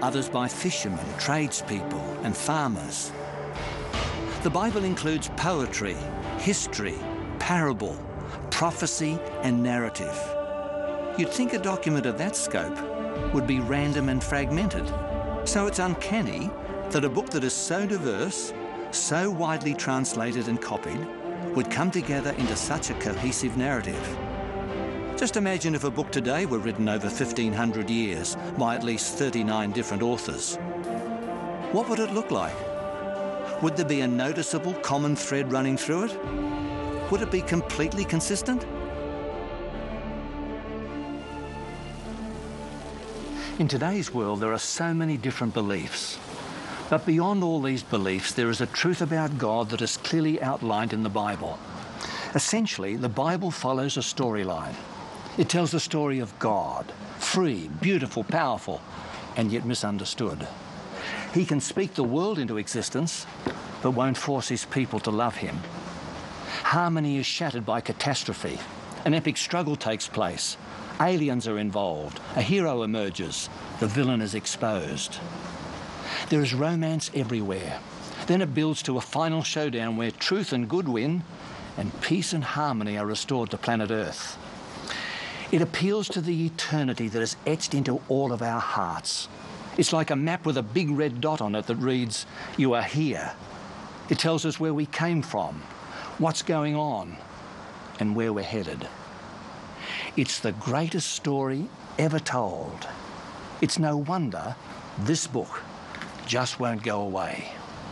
others by fishermen, tradespeople and farmers. The Bible includes poetry, history, parable, prophecy and narrative. You'd think a document of that scope would be random and fragmented. So it's uncanny that a book that is so diverse, so widely translated and copied, would come together into such a cohesive narrative. Just imagine if a book today were written over 1,500 years by at least 39 different authors. What would it look like? Would there be a noticeable common thread running through it? Would it be completely consistent? In today's world, there are so many different beliefs. But beyond all these beliefs, there is a truth about God that is clearly outlined in the Bible. Essentially, the Bible follows a storyline. It tells the story of God, free, beautiful, powerful, and yet misunderstood. He can speak the world into existence, but won't force his people to love him. Harmony is shattered by catastrophe. An epic struggle takes place. Aliens are involved. A hero emerges. The villain is exposed. There is romance everywhere. Then it builds to a final showdown where truth and good win, and peace and harmony are restored to planet Earth. It appeals to the eternity that is etched into all of our hearts. It's like a map with a big red dot on it that reads, "You are here." It tells us where we came from, what's going on, and where we're headed. It's the greatest story ever told. It's no wonder this book just won't go away.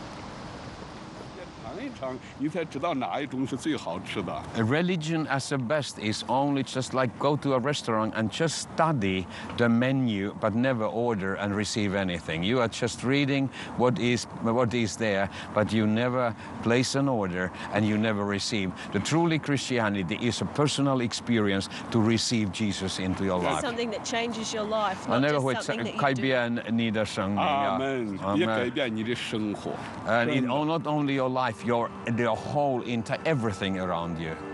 A religion as the best is only just like go to a restaurant and just study the menu but never order and receive anything. You are just reading what is there, but you never place an order and you never receive. The truly Christianity is a personal experience to receive Jesus into your life. It's something that changes your life, not just something that you do. Amen. And not only your life, your whole everything around you.